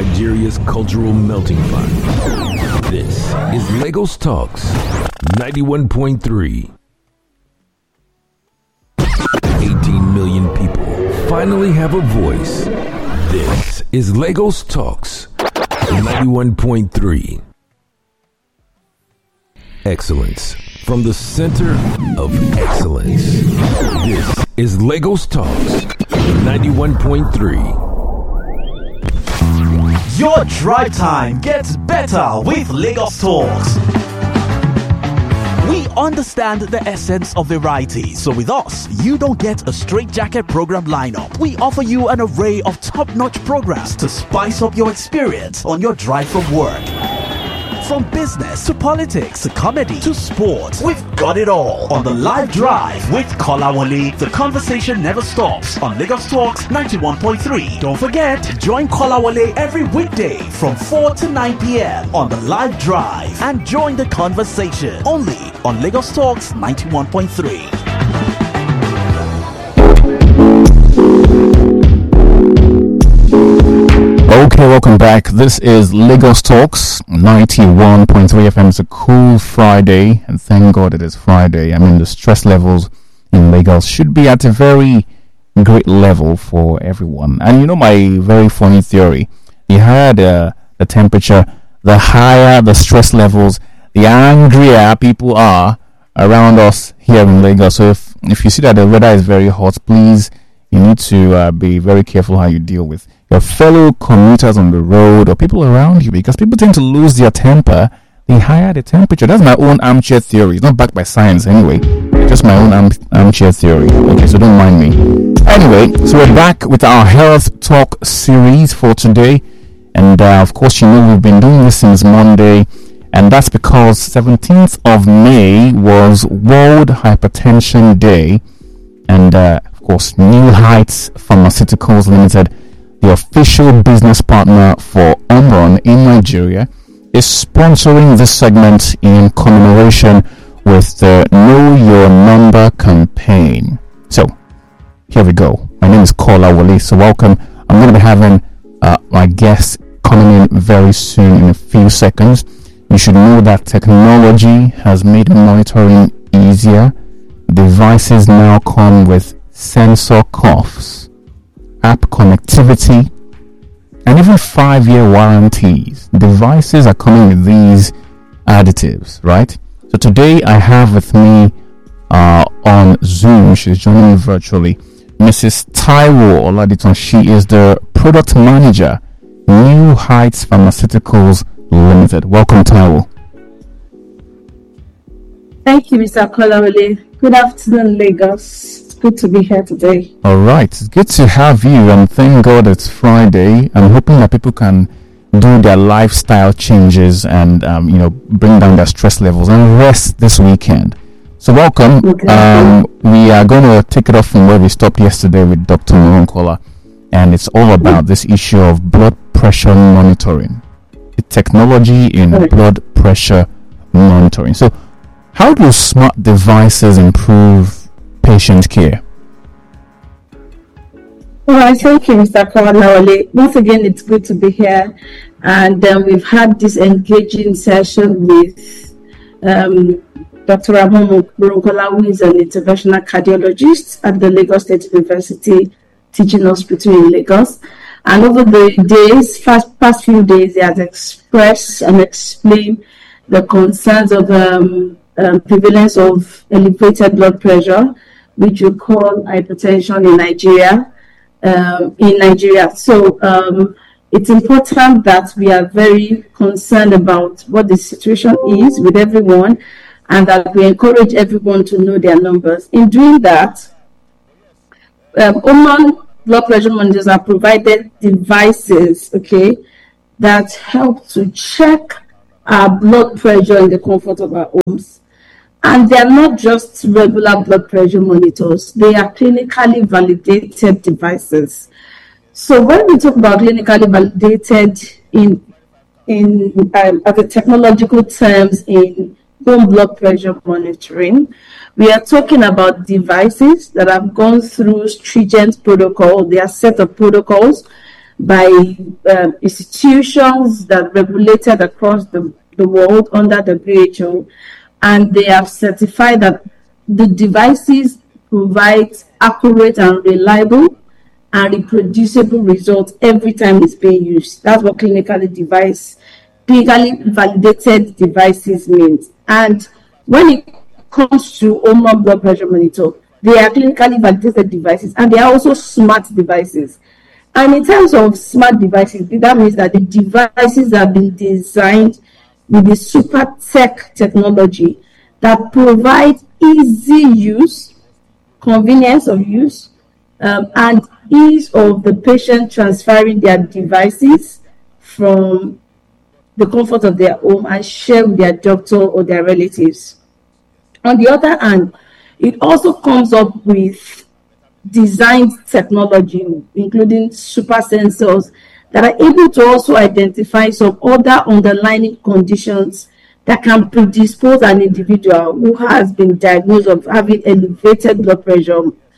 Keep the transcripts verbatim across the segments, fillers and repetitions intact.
Nigeria's cultural melting pot. This is Lagos Talks ninety-one point three. eighteen million people finally have a voice. This is Lagos Talks ninety-one point three. Excellence from the center of excellence. This is Lagos Talks ninety-one point three. Your drive time gets better with Lagos Talks. We understand the essence of variety, so with us, you don't get a straitjacket program lineup. We offer you an array of top-notch programs to spice up your experience on your drive from work. From business to politics to comedy to sports, we've got it all on the live drive with Kolawole. The conversation never stops on Lagos Talks ninety-one point three. Don't forget, join Kolawole every weekday from four to nine p.m. on the live drive and join the conversation only on Lagos Talks ninety-one point three. Okay, welcome back. This is Lagos Talks ninety-one point three F M. It's a cool Friday, and thank God it is Friday. I mean, the stress levels in Lagos should be at a very great level for everyone. And you know my very funny theory: the higher the, the temperature, the higher the stress levels, the angrier people are around us here in Lagos. So if, if you see that the weather is very hot, please, you need to uh, be very careful how you deal with your fellow commuters on the road or people around you, because people tend to lose their temper the higher the temperature. That's my own armchair theory. It's not backed by science anyway. It's just my own arm, armchair theory. Okay, so don't mind me. Anyway, so we're back with our health talk series for today. And uh, of course, you know, we've been doing this since Monday. And that's because seventeenth of May was World Hypertension Day. And uh, of course, New Heights Pharmaceuticals Limited, the official business partner for Omron in Nigeria, is sponsoring this segment in commemoration with the Know Your Number campaign. So, here we go. My name is Kolawole, so welcome. I'm going to be having uh, my guests coming in very soon in a few seconds. You should know that technology has made monitoring easier. Devices now come with sensor cuffs, app connectivity, and even five-year warranties. Devices are coming with these additives, right? So today I have with me uh, on Zoom, she's joining me virtually, Missus Taiwo Oladiton. She is the product manager, New Heights Pharmaceuticals Limited. Welcome, Taiwo. Thank you, Mister Kolawole. Good afternoon, Lagos. Good to be here today. All right, it's good to have you, and thank God it's Friday. I'm hoping that people can do their lifestyle changes and um, you know, bring down their stress levels and rest this weekend. So welcome. Okay. Um, we are going to take it off from where we stopped yesterday with Doctor Moronkola, and it's all about this issue of blood pressure monitoring, the technology in Okay. blood pressure monitoring. So, how do smart devices improve patient care? All right, thank you, Mister Kolawole. Once again, it's good to be here. And um, we've had this engaging session with um, Doctor Ramon Moronkola, who is an interventional cardiologist at the Lagos State University Teaching Hospital in Lagos. And over the days, past, past few days, he has expressed and explained the concerns of um, um, prevalence of elevated blood pressure, which we call hypertension in Nigeria. Um, in Nigeria. So um, it's important that we are very concerned about what the situation is with everyone, and that we encourage everyone to know their numbers. In doing that, um, Omron blood pressure monitors are provided devices, okay, that help to check our blood pressure in the comfort of our homes. And they are not just regular blood pressure monitors. They are clinically validated devices. So when we talk about clinically validated in in um, at the technological terms in home blood pressure monitoring, we are talking about devices that have gone through stringent protocol. They are set of protocols by um, institutions that regulated across the, the world under the W H O, and they have certified that the devices provide accurate and reliable and reproducible results every time it's being used. That's what clinically device, clinically validated devices means. And when it comes to Omron blood pressure monitor, they are clinically validated devices, and they are also smart devices. And in terms of smart devices, that means that the devices have been designed with the super tech technology that provide easy use, convenience of use, um, and ease of the patient transferring their devices from the comfort of their home and share with their doctor or their relatives. On the other hand, it also comes up with designed technology, including super sensors, that are able to also identify some other underlying conditions that can predispose an individual who has been diagnosed of having elevated blood pressure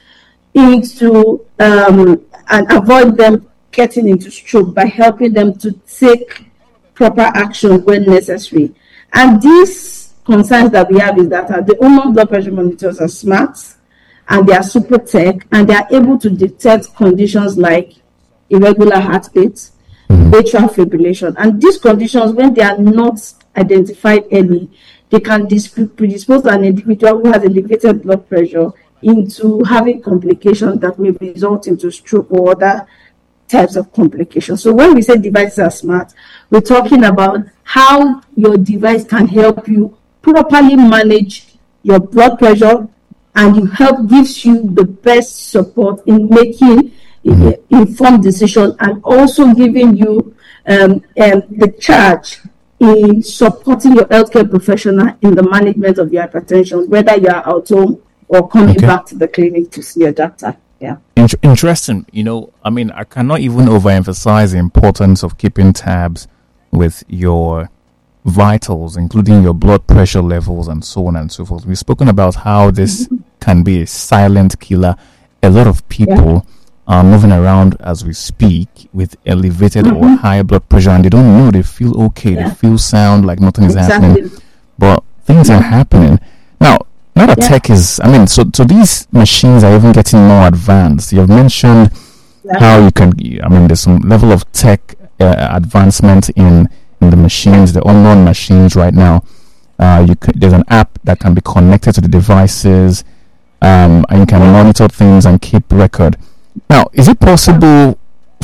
into um, and avoid them getting into stroke by helping them to take proper action when necessary. And these concerns that we have is that uh, the Omron blood pressure monitors are smart, and they are super tech, and they are able to detect conditions like irregular heartbeat, atrial fibrillation. And these conditions, when they are not identified early, they can predispose an individual who has elevated blood pressure into having complications that may result into stroke or other types of complications. So when we say devices are smart, we're talking about how your device can help you properly manage your blood pressure, and you help gives you the best support in making mm-hmm. informed decisions, and also giving you um, um, the charge in supporting your healthcare professional in the management of your hypertension, whether you are out home or coming okay. back to the clinic to see your doctor. Yeah. Interesting. You know, I mean, I cannot even overemphasize the importance of keeping tabs with your vitals, including your blood pressure levels and so on and so forth. We've spoken about how this mm-hmm. can be a silent killer. A lot of people yeah. are moving around as we speak with elevated mm-hmm. or high blood pressure, and they don't know. They feel okay. Yeah. They feel sound, like nothing is exactly. happening. But things yeah. are happening. Now, now that yeah. tech is, I mean, so, so these machines are even getting more advanced. You've mentioned yeah. how you can, I mean, there's some level of tech uh, advancement in in the machines, the Omron machines right now. Uh, you could, there's an app that can be connected to the devices, um, and you can monitor things and keep record. Now, is it possible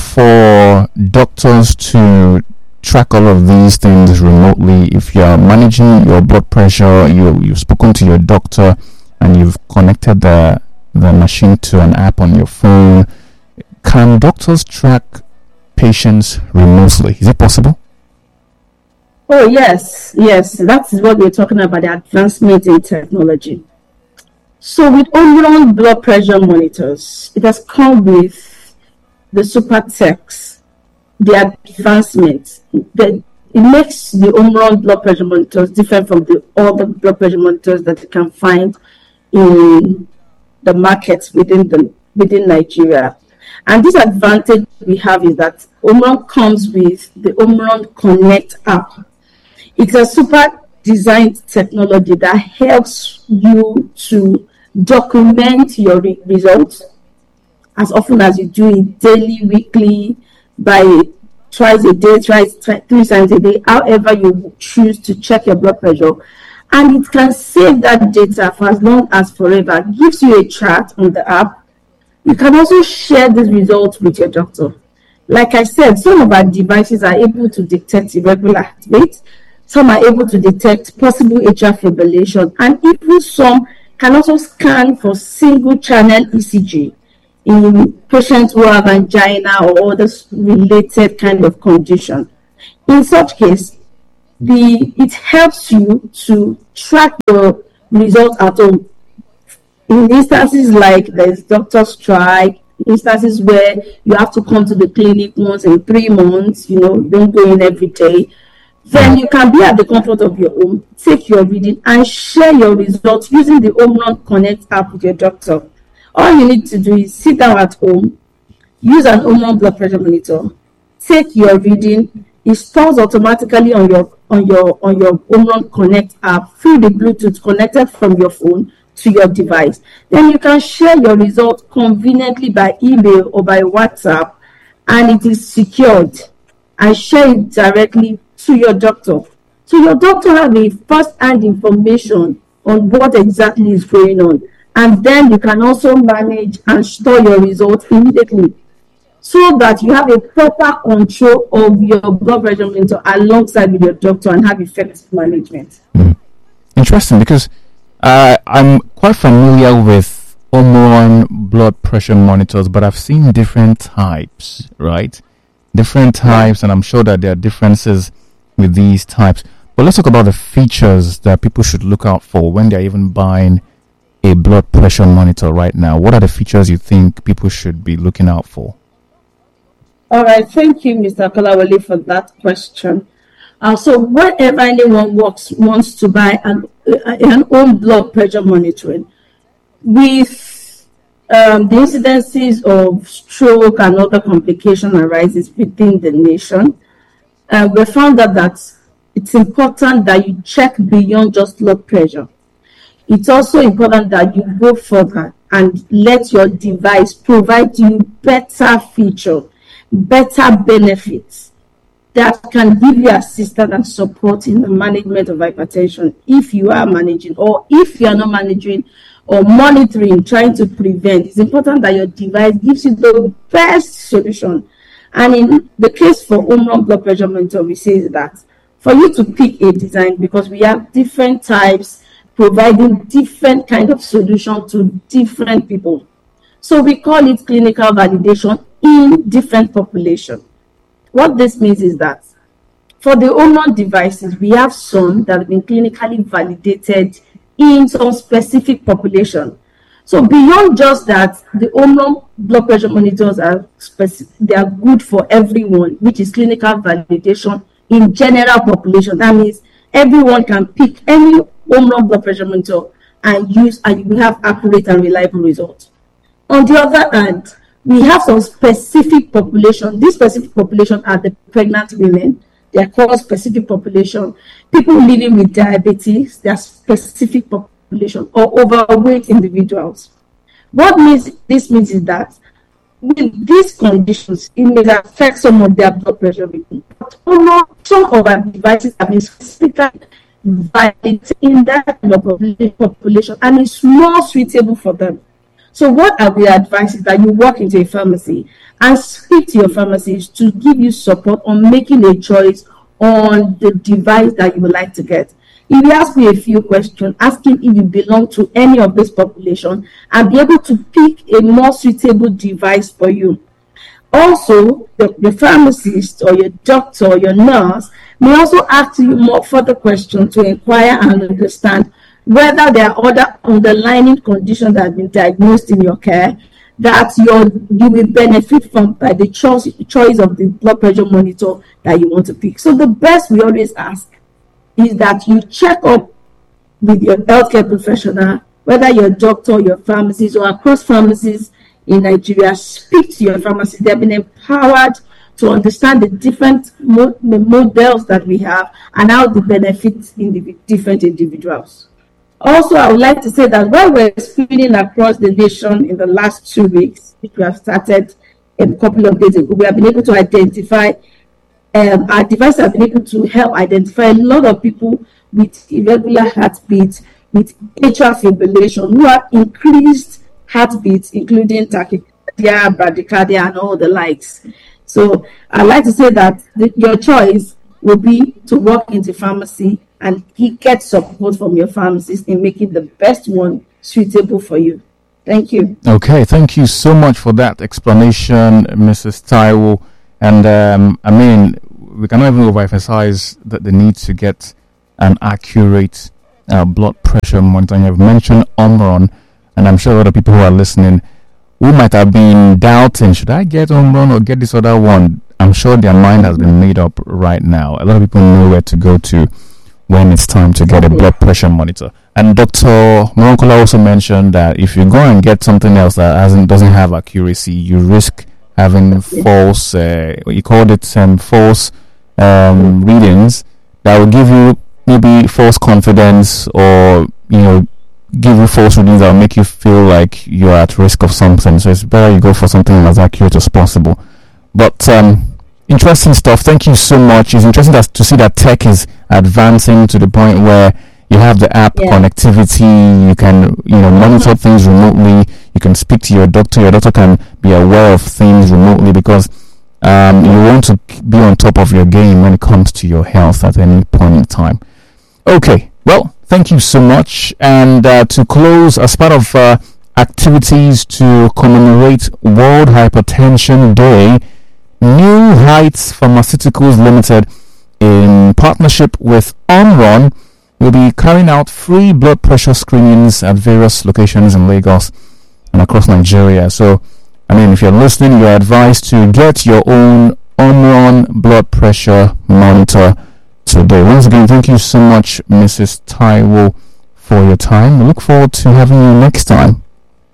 for doctors to track all of these things remotely? If you're managing your blood pressure, you, you've spoken to your doctor, and you've connected the, the machine to an app on your phone, can doctors track patients remotely? Is it possible? Oh, yes, yes. That is what we're talking about, the advancement in technology. So with Omron blood pressure monitors, it has come with the super techs, the advancement. The, it makes the Omron blood pressure monitors different from the other blood pressure monitors that you can find in the markets within the within Nigeria. And this advantage we have is that Omron comes with the Omron Connect app. It's a super designed technology that helps you to document your re- results as often as you do it, daily, weekly, by twice a day, twice, twice, three times a day, however you choose to check your blood pressure. And it can save that data for as long as forever. It gives you a chart on the app. You can also share these results with your doctor. Like I said, some of our devices are able to detect irregular heartbeat. Some are able to detect possible atrial fibrillation, and even some can also scan for single channel E C G in patients who have angina or other related kind of condition. In such case, the it helps you to track your results at home. In instances like there's doctor strike, instances where you have to come to the clinic once in three months, you know, you don't go in every day, then you can be at the comfort of your home, take your reading, and share your results using the Omron Connect app with your doctor. All you need to do is sit down at home, use an Omron blood pressure monitor, take your reading. It stores automatically on your on your on your Omron Connect app through the Bluetooth connected from your phone to your device. Then you can share your result conveniently by email or by WhatsApp, and it is secured, and share it directly to your doctor. So your doctor has a first-hand information on what exactly is going on, and then you can also manage and store your results immediately, so that you have a proper control of your blood pressure monitor alongside with your doctor and have effective management. Mm. Interesting, because uh, I'm quite familiar with Omron blood pressure monitors, but I've seen different types, right? Different types, and I'm sure that there are differences with these types. But let's talk about the features that people should look out for when they're even buying a blood pressure monitor right now. What are the features you think people should be looking out for? All right, thank you, Mister Kolawole, for that question. Uh, so whenever anyone works, wants to buy an, uh, an own blood pressure monitoring, with um, the incidences of stroke and other complication arises within the nation, uh, we found out that it's important that you check beyond just blood pressure. It's also important that you go further and let your device provide you better feature, better benefits that can give you assistance and support in the management of hypertension if you are managing, or if you are not managing or monitoring, trying to prevent. It's important that your device gives you the best solution. And in the case for Omron blood pressure monitor, we say that for you to pick a design, because we have different types providing different kind of solution to different people. So we call it clinical validation in different population. What this means is that for the Omron devices, we have some that have been clinically validated in some specific population. So beyond just that, the Omron blood pressure monitors are specific, they are good for everyone, which is clinical validation in general population. That means everyone can pick any Omron blood pressure monitor and use, and you will have accurate and reliable results. On the other hand, we have some specific population. This specific population are the pregnant women. They are called specific population. People living with diabetes, they are specific population, or overweight individuals. What means this means is that with these conditions, it may affect some of their blood pressure. But some of our devices have been specifically validated in that population, and it's more suitable for them. So what I will advise is that you walk into a pharmacy and speak to your pharmacist to give you support on making a choice on the device that you would like to get. If you ask me a few questions, asking if you belong to any of this population, and be able to pick a more suitable device for you. Also, the, the pharmacist or your doctor or your nurse may also ask you more further questions to inquire and understand whether there are other underlying conditions that have been diagnosed in your care that you're, you will benefit from by the choice, choice of the blood pressure monitor that you want to pick. So the best we always ask is that you check up with your healthcare professional, whether your doctor, your pharmacist, or across pharmacies in Nigeria. Speak to your pharmacist. They've been empowered to understand the different mo- models that we have and how they benefit indiv- different individuals. Also, I would like to say that while we're screening across the nation in the last two weeks, which we have started a couple of days ago, we have been able to identify, um, our devices have been able to help identify a lot of people with irregular heartbeat, with atrial fibrillation, who have increased heartbeats, including tachycardia, bradycardia, and all the likes. So I'd like to say that the, your choice will be to walk into pharmacy and he gets support from your pharmacist in making the best one suitable for you. Thank you. Okay, thank you so much for that explanation, Missus Taiwo. And um, I mean, we cannot even overemphasize that the need to get an accurate uh, blood pressure monitor. You have mentioned Omron, and I'm sure a lot of people who are listening who might have been doubting, should I get Omron or get this other one? I'm sure their mind has been made up right now. A lot of people know where to go to when it's time to get a blood pressure monitor. And Doctor Moronkola also mentioned that if you go and get something else that hasn't doesn't have accuracy, you risk having false, uh, you called it um, false um, readings that will give you maybe false confidence, or you know, give you false readings that will make you feel like you're at risk of something. So it's better you go for something as accurate as possible. But um, interesting stuff. Thank you so much. It's interesting that, to see that tech is advancing to the point where you have the app yeah. connectivity. You can, you know, monitor things remotely. You can speak to your doctor. Your doctor can be aware of things remotely, because um, you want to be on top of your game when it comes to your health at any point in time. Okay, well, thank you so much. And uh, to close, as part of uh, activities to commemorate World Hypertension Day, New Heights Pharmaceuticals Limited, in partnership with Omron, will be carrying out free blood pressure screenings at various locations in Lagos and across Nigeria. So, I mean, if you're listening, you're advised to get your own Omron blood pressure monitor today. Once again, thank you so much, Missus Taiwo, for your time. We look forward to having you next time.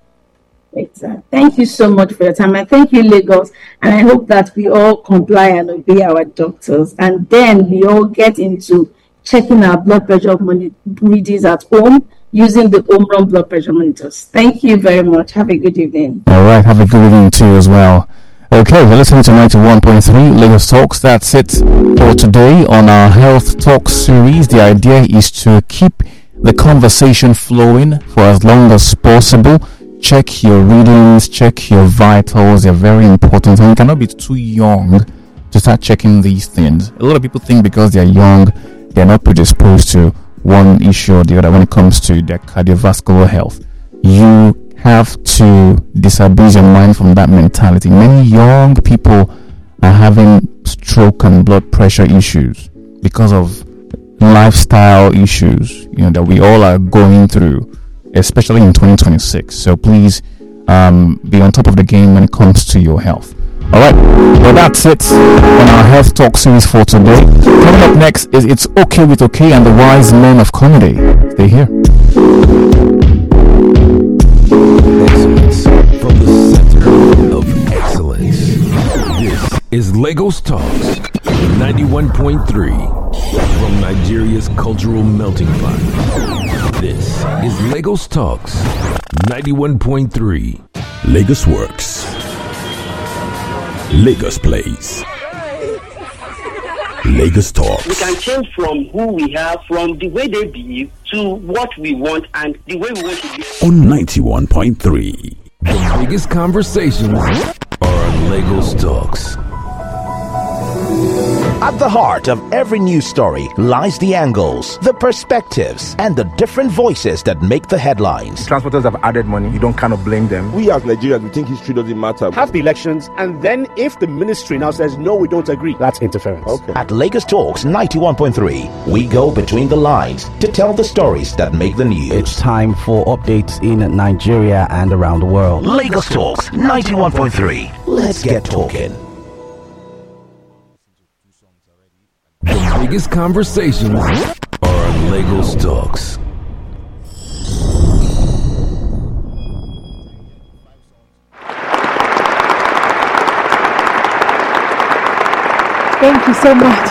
Exactly. Thank you so much for your time, and thank you, Lagos. And I hope that we all comply and obey our doctors, and then we all get into checking our blood pressure readings at home using the Omron blood pressure monitors. Thank you very much. Have a good evening. All right. Have a good evening too as well. Okay, we're listening to ninety-one point three Lagos Talks. That's it for today on our Health Talk series. The idea is to keep the conversation flowing for as long as possible. Check your readings, check your vitals. They're very important, and you cannot be too young to start checking these things. A lot of people think because they're young, they're not predisposed to one issue or the other when it comes to their cardiovascular health. You have to disabuse your mind from that mentality. Many young people are having stroke and blood pressure issues because of lifestyle issues, you know, that we all are going through, especially in twenty twenty-six. So please um, be on top of the game when it comes to your health. Alright, well, that's it on our Health Talk series for today. Coming up next is It's Okay with Okay and the Wise Men of Comedy. Stay here. Excellence from the center of excellence. This is Lagos Talks, ninety-one point three, from Nigeria's cultural melting pot. This is Lagos Talks, ninety-one point three. Lagos Works. Lagos Plays. Lagos Talks. We can change from who we are, from the way they be, to what we want and the way we want to be. On ninety-one point three. The biggest conversations are on Lagos Talks. At the heart of every news story lies the angles, the perspectives, and the different voices that make the headlines. Transporters have added money. You don't kind of blame them. We as Nigerians, we think history doesn't matter. Have the elections, and then if the ministry now says, no, we don't agree, that's interference. Okay. At Lagos Talks ninety-one point three, we go between the lines to tell the stories that make the news. It's time for updates in Nigeria and around the world. Lagos Talks ninety-one point three. Let's get talking. The biggest conversations are on Lagos Talks. Thank you so much.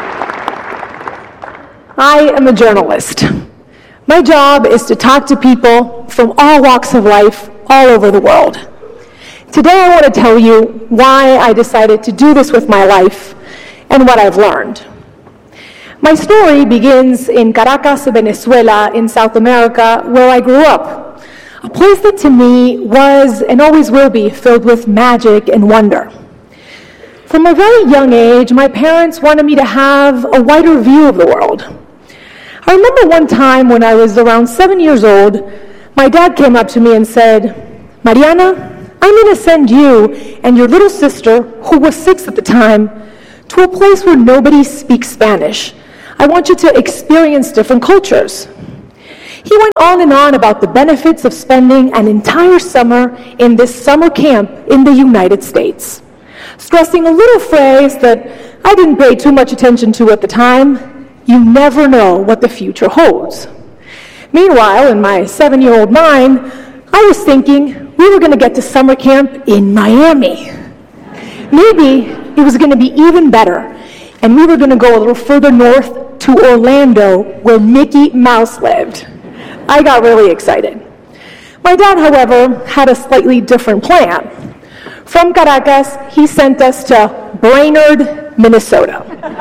I am a journalist. My job is to talk to people from all walks of life all over the world. Today I want to tell you why I decided to do this with my life and what I've learned. My story begins in Caracas, Venezuela, in South America, where I grew up, a place that to me was and always will be filled with magic and wonder. From a very young age, my parents wanted me to have a wider view of the world. I remember one time when I was around seven years old, my dad came up to me and said, "Mariana, I'm going to send you and your little sister, who was six at the time, to a place where nobody speaks Spanish. I want you to experience different cultures." He went on and on about the benefits of spending an entire summer in this summer camp in the United States, stressing a little phrase that I didn't pay too much attention to at the time: you never know what the future holds. Meanwhile, in my seven-year-old mind, I was thinking we were going to get to summer camp in Miami. Maybe it was going to be even better, and we were going to go a little further north to Orlando, where Mickey Mouse lived. I got really excited. My dad, however, had a slightly different plan. From Caracas, he sent us to Brainerd, Minnesota.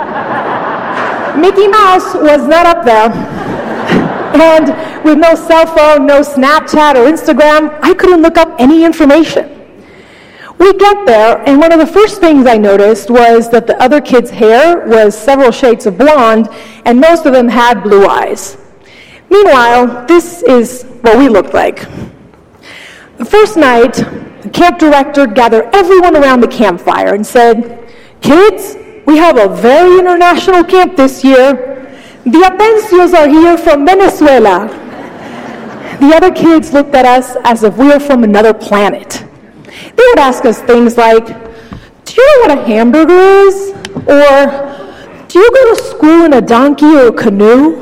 Mickey Mouse was not up there. And with no cell phone, no Snapchat or Instagram, I couldn't look up any information. We get there, and one of the first things I noticed was that the other kids' hair was several shades of blonde, and most of them had blue eyes. Meanwhile, this is what we looked like. The first night, the camp director gathered everyone around the campfire and said, "Kids, we have a very international camp this year. The Atencios are here from Venezuela." The other kids looked at us as if we were from another planet. They would ask us things like, "Do you know what a hamburger is?" Or, "Do you go to school in a donkey or a canoe?"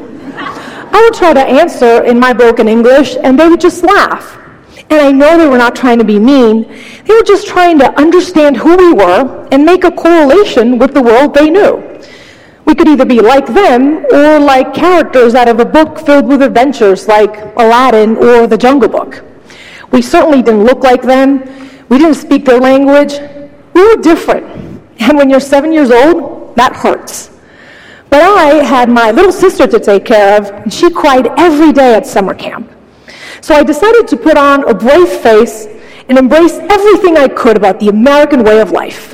I would try to answer in my broken English, and they would just laugh. And I know they were not trying to be mean. They were just trying to understand who we were and make a correlation with the world they knew. We could either be like them or like characters out of a book filled with adventures like Aladdin or The Jungle Book. We certainly didn't look like them. We didn't speak their language. We were different. And when you're seven years old, that hurts. But I had my little sister to take care of, and she cried every day at summer camp. So I decided to put on a brave face and embrace everything I could about the American way of life.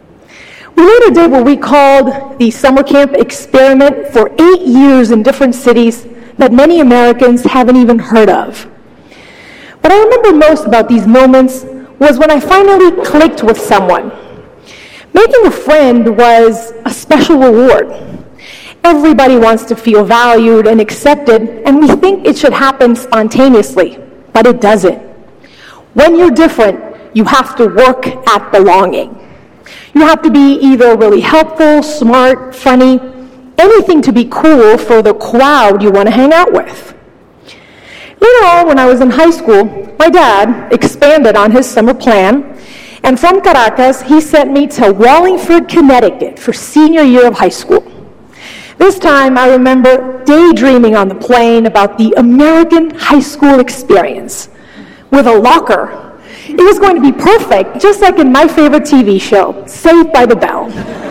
We later did what we called the summer camp experiment for eight years in different cities that many Americans haven't even heard of. What I remember most about these moments was when I finally clicked with someone. Making a friend was a special reward. Everybody wants to feel valued and accepted, and we think it should happen spontaneously, but it doesn't. When you're different, you have to work at belonging. You have to be either really helpful, smart, funny, anything to be cool for the crowd you want to hang out with. Later on, when I was in high school, my dad expanded on his summer plan, and from Caracas, he sent me to Wallingford, Connecticut for senior year of high school. This time, I remember daydreaming on the plane about the American high school experience with a locker. It was going to be perfect, just like in my favorite T V show, Saved by the Bell.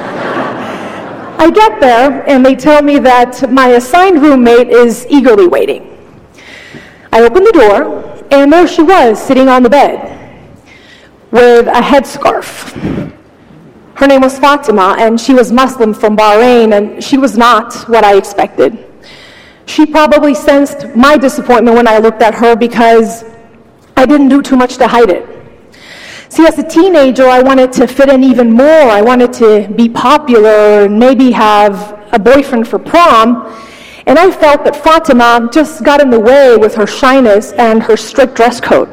I get there, and they tell me that my assigned roommate is eagerly waiting. I open the door, and there she was, sitting on the bed with a headscarf. Her name was Fatima, and she was Muslim from Bahrain, and she was not what I expected. She probably sensed my disappointment when I looked at her because I didn't do too much to hide it. See, as a teenager, I wanted to fit in even more. I wanted to be popular and maybe have a boyfriend for prom, and I felt that Fatima just got in the way with her shyness and her strict dress code.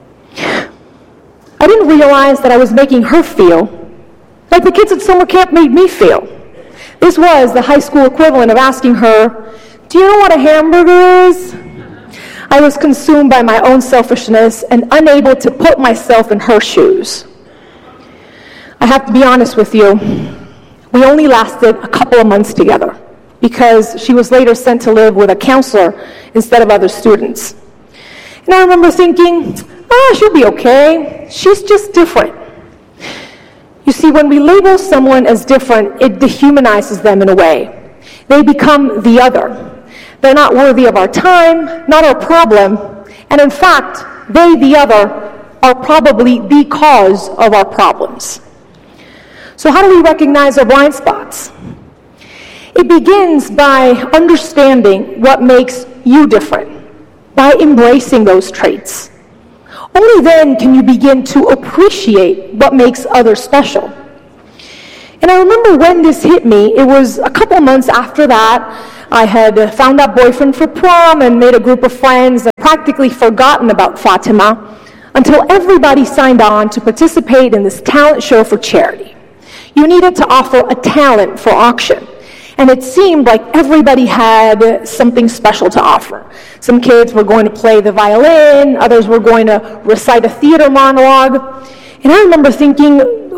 I didn't realize that I was making her feel like the kids at summer camp made me feel. This was the high school equivalent of asking her, "Do you know what a hamburger is?" I was consumed by my own selfishness and unable to put myself in her shoes. I have to be honest with you, we only lasted a couple of months together because she was later sent to live with a counselor instead of other students. And I remember thinking, oh, she'll be okay. She's just different. You see, when we label someone as different, it dehumanizes them in a way. They become the other. They're not worthy of our time, not our problem, and in fact, they, the other, are probably the cause of our problems. So how do we recognize our blind spots? It begins by understanding what makes you different, by embracing those traits. Only then can you begin to appreciate what makes others special. And I remember when this hit me, it was a couple months after that. I had found that boyfriend for prom and made a group of friends and practically forgotten about Fatima until everybody signed on to participate in this talent show for charity. You needed to offer a talent for auction. And it seemed like everybody had something special to offer. Some kids were going to play the violin, others were going to recite a theater monologue. And I remember thinking,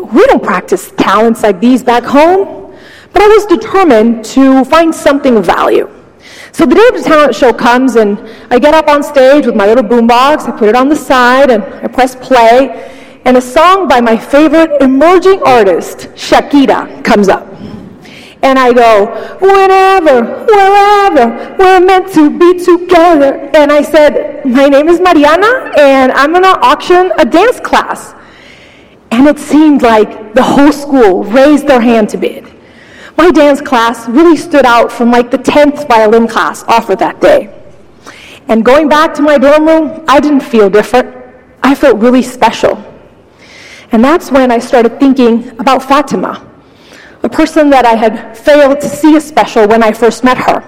we don't practice talents like these back home. But I was determined to find something of value. So the day of the talent show comes, and I get up on stage with my little boombox, I put it on the side, and I press play, and a song by my favorite emerging artist, Shakira, comes up. And I go, whenever, wherever, we're meant to be together. And I said, my name is Mariana, and I'm going to auction a dance class. And it seemed like the whole school raised their hand to bid. My dance class really stood out from like the tenth violin class offered that day. And going back to my dorm room, I didn't feel different. I felt really special. And that's when I started thinking about Fatima, a person that I had failed to see as special when I first met her.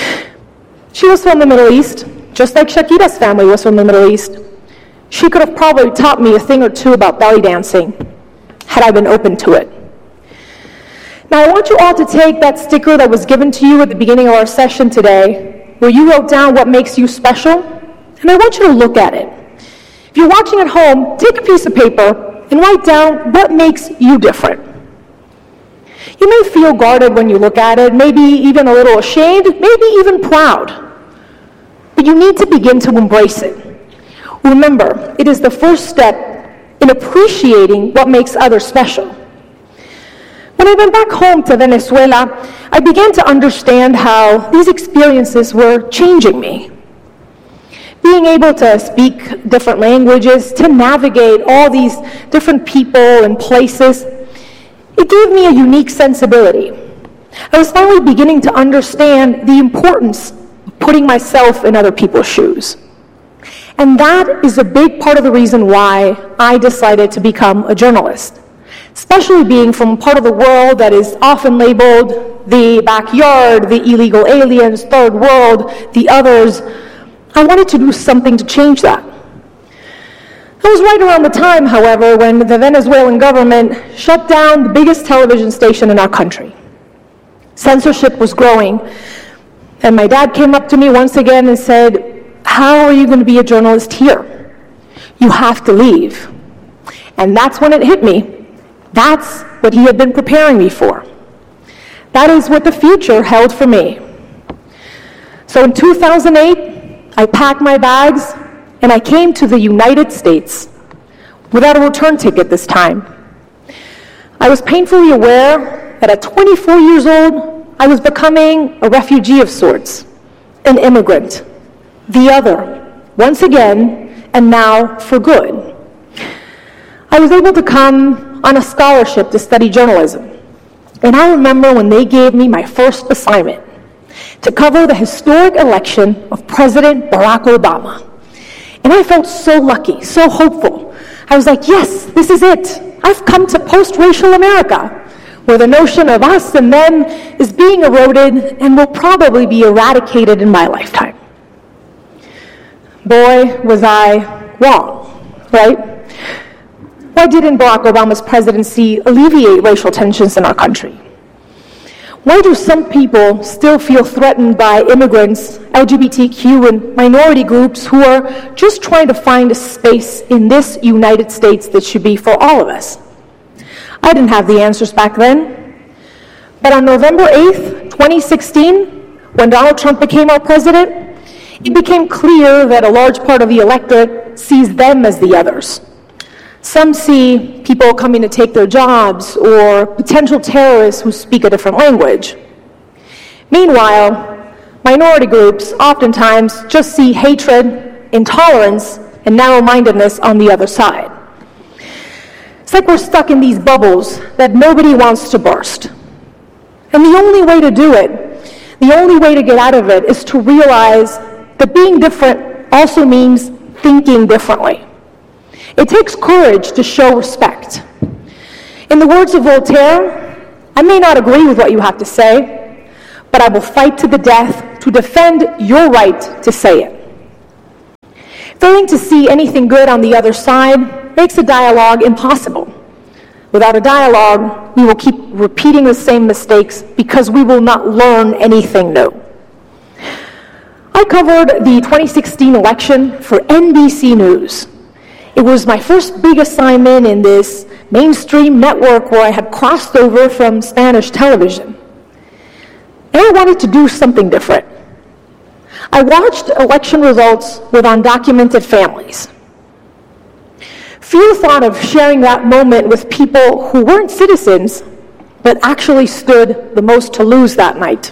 She was from the Middle East, just like Shakira's family was from the Middle East. She could have probably taught me a thing or two about belly dancing, had I been open to it. Now I want you all to take that sticker that was given to you at the beginning of our session today, where you wrote down what makes you special, and I want you to look at it. If you're watching at home, take a piece of paper and write down what makes you different. You may feel guarded when you look at it, maybe even a little ashamed, maybe even proud. But you need to begin to embrace it. Remember, it is the first step in appreciating what makes others special. When I went back home to Venezuela, I began to understand how these experiences were changing me. Being able to speak different languages, to navigate all these different people and places, it gave me a unique sensibility. I was finally beginning to understand the importance of putting myself in other people's shoes. And that is a big part of the reason why I decided to become a journalist. Especially being from a part of the world that is often labeled the backyard, the illegal aliens, third world, the others. I wanted to do something to change that. That was right around the time, however, when the Venezuelan government shut down the biggest television station in our country. Censorship was growing, and my dad came up to me once again and said, "How are you going to be a journalist here? You have to leave." And that's when it hit me. That's what he had been preparing me for. That is what the future held for me. So in two thousand eight, I packed my bags and I came to the United States without a return ticket this time. I was painfully aware that at twenty-four years old, I was becoming a refugee of sorts, an immigrant, the other, once again, and now for good. I was able to come on a scholarship to study journalism. And I remember when they gave me my first assignment to cover the historic election of President Barack Obama. And I felt so lucky, so hopeful. I was like, yes, this is it. I've come to post-racial America, where the notion of us and them is being eroded and will probably be eradicated in my lifetime. Boy, was I wrong, right? Why didn't Barack Obama's presidency alleviate racial tensions in our country? Why do some people still feel threatened by immigrants, L G B T Q, and minority groups who are just trying to find a space in this United States that should be for all of us? I didn't have the answers back then. But on November eighth, twenty sixteen, when Donald Trump became our president, it became clear that a large part of the electorate sees them as the others. Some see people coming to take their jobs or potential terrorists who speak a different language. Meanwhile, minority groups oftentimes just see hatred, intolerance, and narrow-mindedness on the other side. It's like we're stuck in these bubbles that nobody wants to burst. And the only way to do it, the only way to get out of it, is to realize that being different also means thinking differently. It takes courage to show respect. In the words of Voltaire, I may not agree with what you have to say, but I will fight to the death to defend your right to say it. Failing to see anything good on the other side makes a dialogue impossible. Without a dialogue, we will keep repeating the same mistakes because we will not learn anything new. I covered the twenty sixteen election for N B C News. It was my first big assignment in this mainstream network where I had crossed over from Spanish television. And I wanted to do something different. I watched election results with undocumented families. Few thought of sharing that moment with people who weren't citizens, but actually stood the most to lose that night.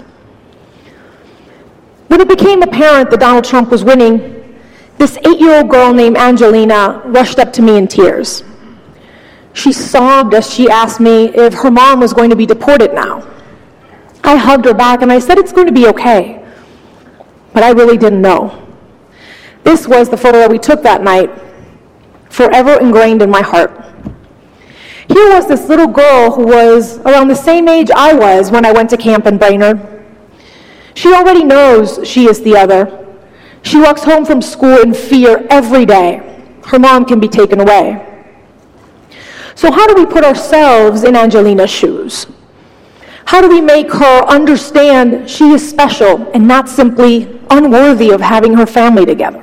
When it became apparent that Donald Trump was winning, this eight-year-old girl named Angelina rushed up to me in tears. She sobbed as she asked me if her mom was going to be deported now. I hugged her back and I said it's going to be okay. But I really didn't know. This was the photo that we took that night, forever ingrained in my heart. Here was this little girl who was around the same age I was when I went to camp in Brainerd. She already knows she is the other. She walks home from school in fear every day. Her mom can be taken away. So how do we put ourselves in Angelina's shoes? How do we make her understand she is special and not simply unworthy of having her family together?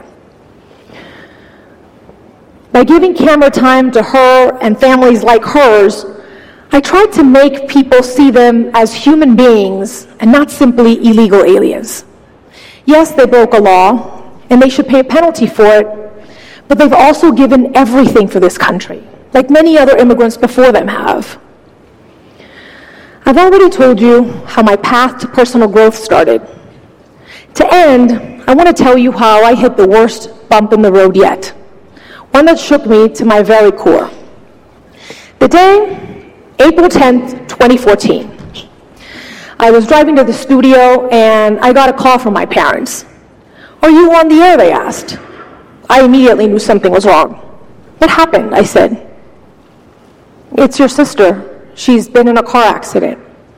By giving camera time to her and families like hers, I tried to make people see them as human beings and not simply illegal aliens. Yes, they broke a law, and they should pay a penalty for it, but they've also given everything for this country, like many other immigrants before them have. I've already told you how my path to personal growth started. To end, I want to tell you how I hit the worst bump in the road yet, one that shook me to my very core. The day, April tenth, twenty fourteen. I was driving to the studio and I got a call from my parents. "Are you on the air?" they asked. I immediately knew something was wrong. "What happened?" I said. "It's your sister. She's been in a car accident."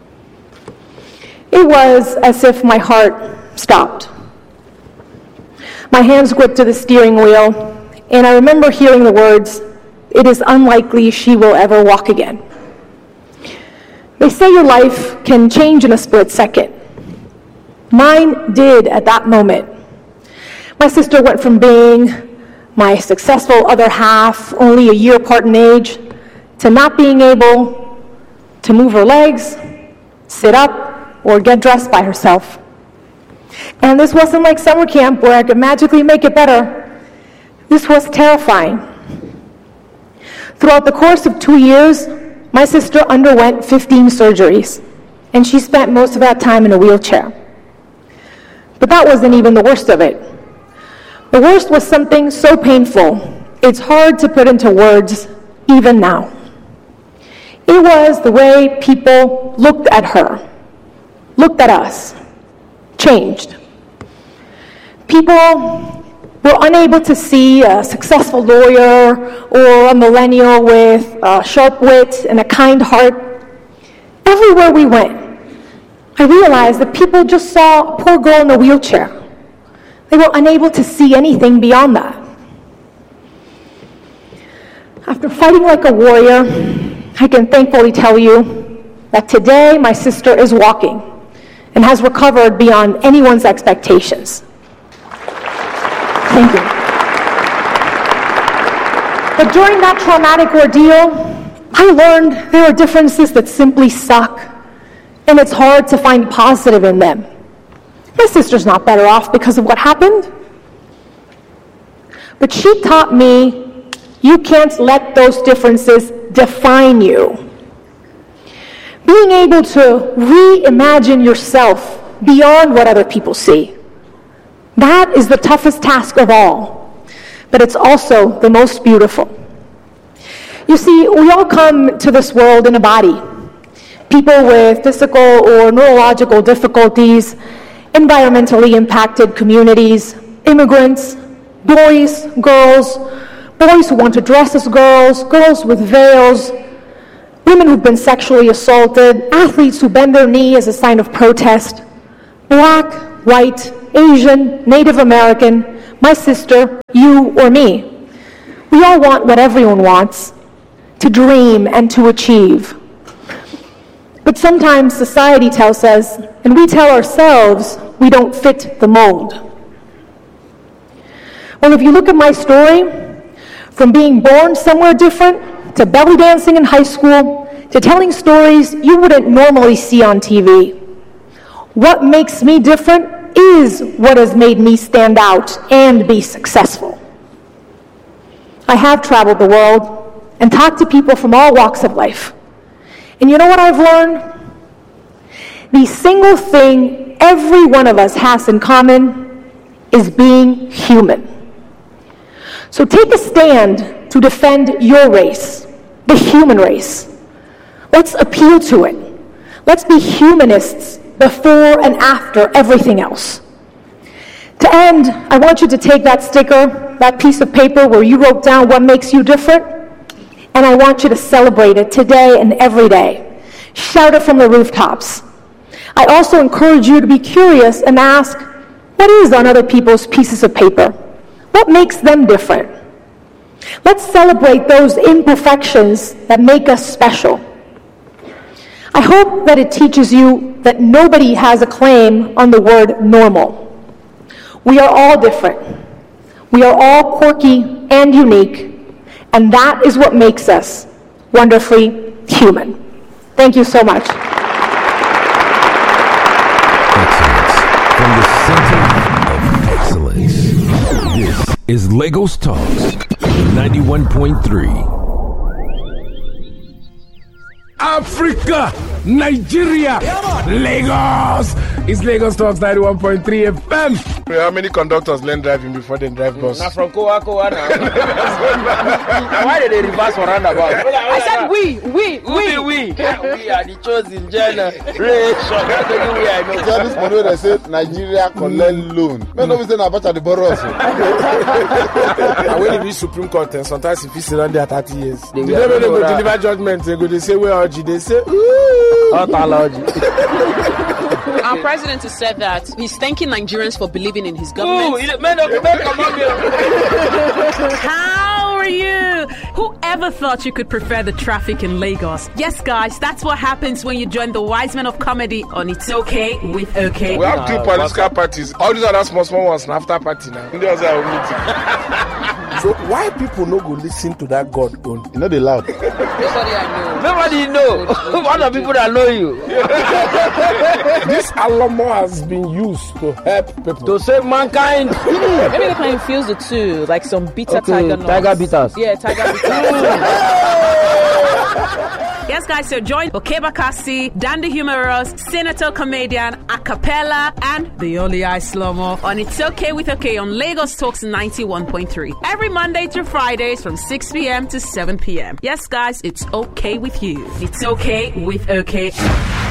It was as if my heart stopped. My hands gripped to the steering wheel, and I remember hearing the words, "It is unlikely she will ever walk again." They say your life can change in a split second. Mine did at that moment. My sister went from being my successful other half, only a year apart in age, to not being able to move her legs, sit up, or get dressed by herself. And this wasn't like summer camp where I could magically make it better. This was terrifying. Throughout the course of two years, my sister underwent fifteen surgeries, and she spent most of that time in a wheelchair. But that wasn't even the worst of it. The worst was something so painful, it's hard to put into words even now. It was the way people looked at her, looked at us, changed. People were unable to see a successful lawyer or a millennial with a sharp wit and a kind heart. Everywhere we went, I realized that people just saw a poor girl in a wheelchair. They were unable to see anything beyond that. After fighting like a warrior, I can thankfully tell you that today my sister is walking and has recovered beyond anyone's expectations. Thank you. But during that traumatic ordeal, I learned there are differences that simply suck, and it's hard to find positive in them. My sister's not better off because of what happened. But she taught me you can't let those differences define you. Being able to reimagine yourself beyond what other people see, that is the toughest task of all, but it's also the most beautiful. You see, we all come to this world in a body. People with physical or neurological difficulties, environmentally impacted communities, immigrants, boys, girls, boys who want to dress as girls, girls with veils, women who've been sexually assaulted, athletes who bend their knee as a sign of protest, black, white, Asian, Native American, my sister, you, or me. We all want what everyone wants, to dream and to achieve. But sometimes society tells us, and we tell ourselves, we don't fit the mold. Well, if you look at my story, from being born somewhere different to belly dancing in high school, to telling stories you wouldn't normally see on T V. What makes me different is what has made me stand out and be successful. I have traveled the world and talked to people from all walks of life. And you know what I've learned? The single thing every one of us has in common is being human. So take a stand to defend your race, the human race. Let's appeal to it. Let's be humanists before and after everything else. To end, I want you to take that sticker, that piece of paper where you wrote down what makes you different, and I want you to celebrate it today and every day. Shout it from the rooftops. I also encourage you to be curious and ask, what is on other people's pieces of paper? What makes them different? Let's celebrate those imperfections that make us special. I hope that it teaches you that nobody has a claim on the word normal. We are all different. We are all quirky and unique, and that is what makes us wonderfully human. Thank you so much. Excellence. From the center of excellence. This is Lagos Talks ninety-one point three. Africa, Nigeria, Lagos. It's Lagos Talks ninety-one point three F M. How many conductors learn driving before they drive bus? Now from Kowa Kowa now. Why did they reverse for roundabout? I said we, we, we. We, we. We are the chosen generation. We I know. Yeah, this morning they said Nigeria collect loan. Men don't say about the borrowers. And when you reach Supreme Court, and sometimes if you sit down there thirty years, the day when they go deliver judgment, they go they say where are you? They say ooh. Our president has said that he's thanking Nigerians for believing in his government. Ooh, man of How are you? Whoever thought you could prefer the traffic in Lagos? Yes, guys, that's what happens when you join the wise men of comedy on It's Okay with Okay. We have two political parties. All these other small small ones after party now. So why people no go listen to that God own? You know they loud. Nobody I know. Nobody know. One of the people that know you. This Alomo has been used to help people. To save mankind. Maybe they can infuse the two, like some bitter okay, tiger nuts. Tiger bitters. Yeah, tiger bitters. Yes, guys, so join Okeba Kasi, Dandy Humorous, Senator Comedian, Acapella, and the Only I Slomo on It's Okay with Okay on Lagos Talks ninety-one point three. Every Monday through Fridays from six p.m. to seven p.m. Yes, guys, it's okay with you. It's okay with okay.